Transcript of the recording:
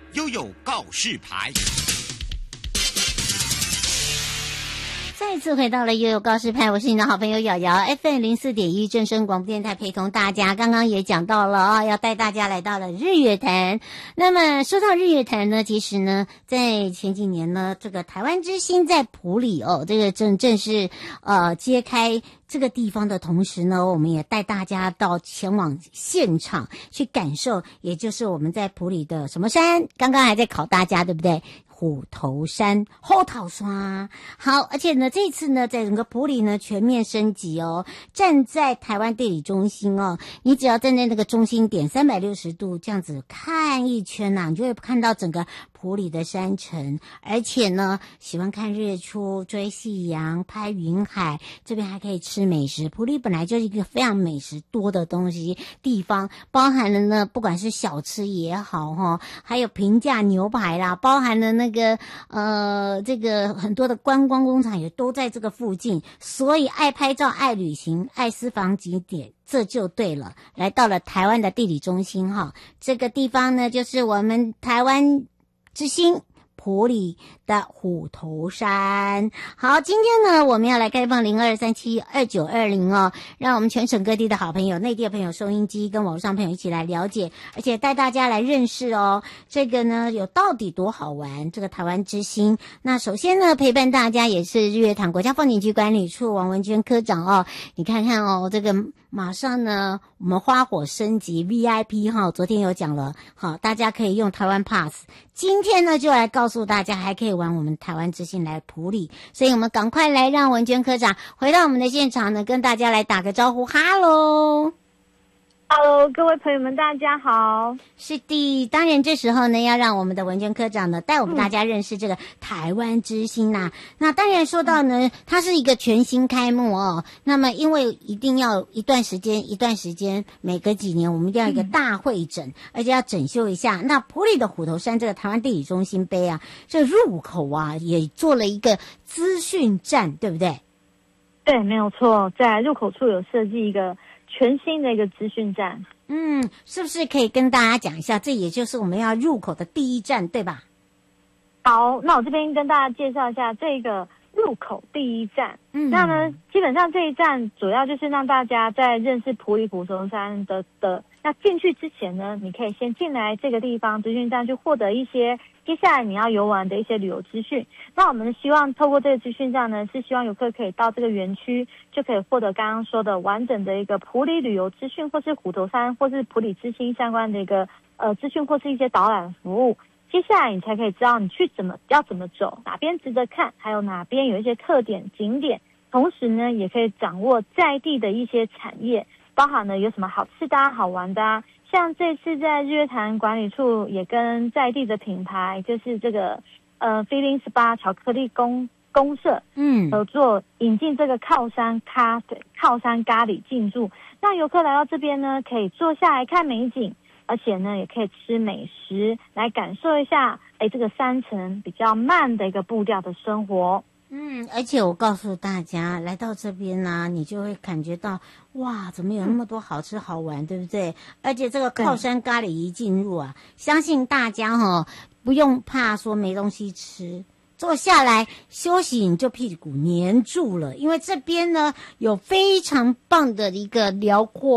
悠悠告示牌。 再次回到了悠悠告示牌，我是你的好朋友瑶瑶 FM04.1 正声广播电台，陪同大家。刚刚也讲到了要带大家来到了日月潭。那么说到日月潭呢，其实呢，在前几年呢，这个台湾之星在埔里这个正是揭开这个地方的同时呢，我们也带大家到前往现场去感受，也就是我们在埔里的什么山？刚刚还在考大家，对不对？虎头山、后头山。好，而且呢，这次呢，在整个埔里呢全面升级哦。站在台湾地理中心你只要站在那个中心点360度这样子看一圈你就会看到整个埔里的山城。而且呢，喜欢看日出、追夕阳、拍云海，这边还可以吃美食。埔里本来就是一个非常美食多的地方，包含了呢，不管是小吃也好还有平价牛排啦，包含了这个很多的观光工厂也都在这个附近，所以爱拍照、爱旅行、爱私房景点，这就对了。来到了台湾的地理中心这个地方呢，就是我们台湾之星埔里的虎头山。好，今天呢，我们要来开放02372920让我们全省各地的好朋友、内地的朋友、收音机跟网络上朋友一起来了解，而且带大家来认识这个呢有到底多好玩，这个台湾之星。那首先呢，陪伴大家也是日月潭国家风景区管理处王文娟科长你看看这个马上呢，我们花火升级 VIP 昨天有讲了，好，大家可以用台湾 Pass。今天呢，就来告诉大家，还可以玩我们台湾之星来埔里，所以我们赶快来让文娟科长回到我们的现场呢，跟大家来打个招呼，哈喽。 Hello， 各位朋友们，大家好。 是的，当然这时候呢，要让我们的文娟科长呢带我们大家认识这个台湾之星那当然说到呢，它是一个全新开幕那么因为一定要一段时间，每隔几年我们一定要一个大会诊，而且要整修一下。那埔里的虎头山这个台湾地理中心碑这入口也做了一个资讯站，对不对？ 对，没有错，在入口处有设计一个全新的一个资讯站。 是不是可以跟大家讲一下，这也就是我们要入口的第一站，对吧？ 好，那我这边跟大家介绍一下这个入口第一站。那呢，基本上这一站主要就是让大家在认识埔里虎头山的那进去之前呢，你可以先进来这个地方资讯站，去获得一些接下来你要游玩的一些旅游资讯。那我们希望透过这个资讯站呢，是希望游客可以到这个园区，就可以获得刚刚说的完整的一个埔里旅游资讯，或是虎头山，或是埔里之星相关的一个资讯，或是一些导览服务。接下来你才可以知道你要怎么走，哪边值得看，还有哪边有一些特点景点。同时呢，也可以掌握在地的一些产业，包含了有什么好吃的好玩的像这次在日月潭管理处也跟在地的品牌，就是这个Feeling Spa 巧克力公社合作，引进这个靠山咖喱进驻，让游客来到这边呢，可以坐下来看美景，而且呢，也可以吃美食，来感受一下这个山城比较慢的一个步调的生活。 而且我告诉大家，来到这边你就会感觉到哇，怎么有那么多好吃好玩，对不对？而且这个靠山咖喱一进入相信大家不用怕说没东西吃，坐下来休息你就屁股黏住了，因为这边呢有非常棒的一个辽阔